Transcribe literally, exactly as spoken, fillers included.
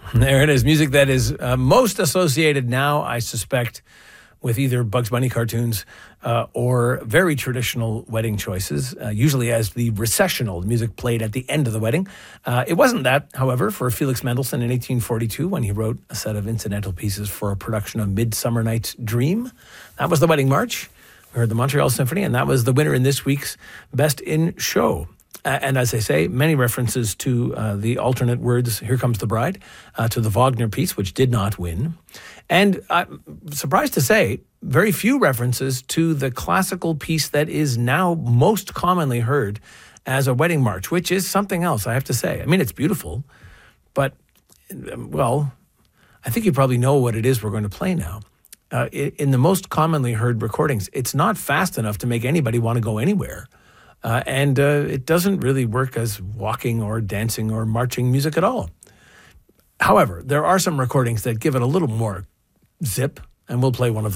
There it is. Music that is uh, most associated now, I suspect, with either Bugs Bunny cartoons uh, or very traditional wedding choices, uh, usually as the recessional music played at the end of the wedding. Uh, it wasn't that, however, for Felix Mendelssohn in eighteen forty-two when he wrote a set of incidental pieces for a production of Midsummer Night's Dream. That was the Wedding March. We heard the Montreal Symphony, and that was the winner in this week's Best in Show. Uh, and as I say, many references to uh, the alternate words, Here Comes the Bride, uh, to the Wagner piece, which did not win. And I'm surprised to say, very few references to the classical piece that is now most commonly heard as a wedding march, which is something else, I have to say. I mean, it's beautiful, but, well, I think you probably know what it is we're going to play now. Uh, in the most commonly heard recordings, it's not fast enough to make anybody want to go anywhere. Uh, and uh, it doesn't really work as walking or dancing or marching music at all. However, there are some recordings that give it a little more zip, and we'll play one of them.